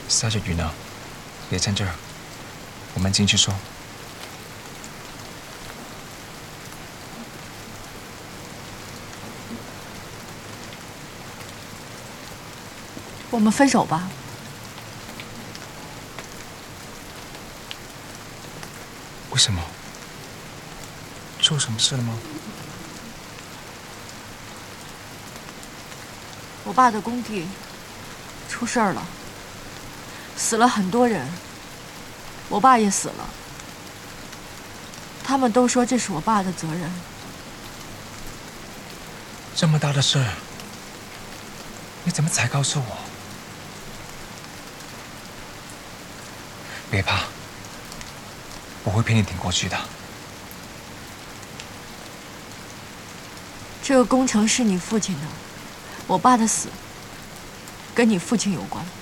下着雨呢，别站这儿，我们进去说。 我们分手吧。 为什么？出什么事了吗？ 我爸的工地出事儿了，死了很多人，我爸也死了。他们都说这是我爸的责任。 这么大的事，你怎么才告诉我？别怕，我会陪你挺过去的。 这个工程是你父亲的，我爸的死跟你父亲有关。